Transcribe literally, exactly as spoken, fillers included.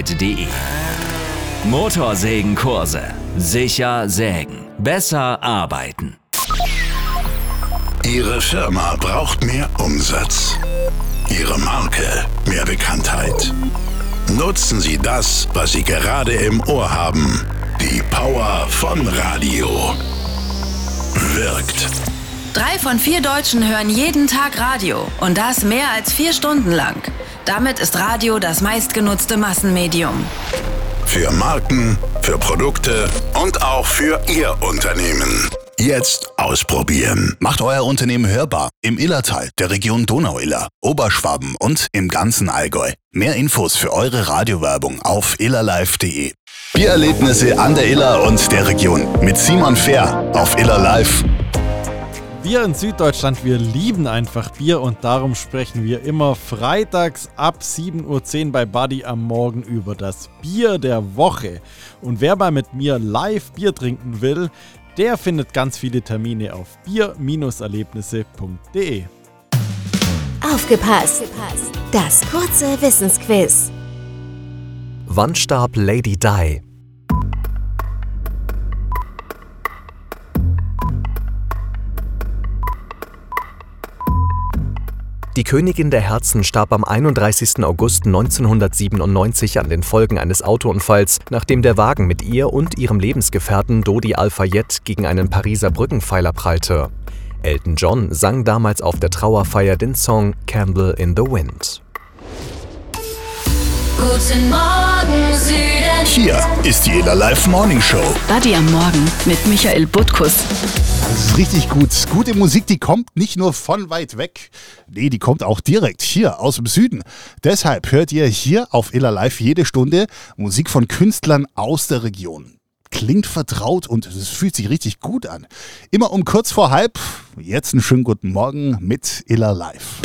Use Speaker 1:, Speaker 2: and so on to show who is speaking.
Speaker 1: Motorseite punkt de. Motorsägenkurse. Sicher sägen. Besser arbeiten.
Speaker 2: Ihre Firma braucht mehr Umsatz. Ihre Marke mehr Bekanntheit. Nutzen Sie das, was Sie gerade im Ohr haben. Die Power von Radio. Wirkt.
Speaker 3: Drei von vier Deutschen hören jeden Tag Radio und das mehr als vier Stunden lang. Damit ist Radio das meistgenutzte Massenmedium.
Speaker 2: Für Marken, für Produkte und auch für Ihr Unternehmen. Jetzt ausprobieren.
Speaker 4: Macht euer Unternehmen hörbar im Illertal, der Region Donau-Iller, Oberschwaben und im ganzen Allgäu. Mehr Infos für eure Radiowerbung auf illerlife punkt de. Biererlebnisse an der Iller und der Region mit Simon Fehr auf Illerlife.
Speaker 5: Wir in Süddeutschland, wir lieben einfach Bier und darum sprechen wir immer freitags ab sieben Uhr zehn bei Buddy am Morgen über das Bier der Woche. Und wer mal mit mir live Bier trinken will, der findet ganz viele Termine auf bier Erlebnisse punkt de.
Speaker 6: Aufgepasst! Das kurze Wissensquiz.
Speaker 7: Wann starb Lady Di? Die Königin der Herzen starb am einunddreißigsten August neunzehnhundertsiebenundneunzig an den Folgen eines Autounfalls, nachdem der Wagen mit ihr und ihrem Lebensgefährten Dodi Al-Fayed gegen einen Pariser Brückenpfeiler prallte. Elton John sang damals auf der Trauerfeier den Song Candle in the Wind.
Speaker 8: Guten Morgen, Süden.
Speaker 4: Hier ist die Illerlife Morning Show.
Speaker 3: Buddy am Morgen mit Michael Butkus.
Speaker 4: Das ist richtig gut. Gute Musik, die kommt nicht nur von weit weg. Nee, die kommt auch direkt hier aus dem Süden. Deshalb hört ihr hier auf Illerlife jede Stunde Musik von Künstlern aus der Region. Klingt vertraut und es fühlt sich richtig gut an. Immer um kurz vor halb. Jetzt einen schönen guten Morgen mit Illerlife.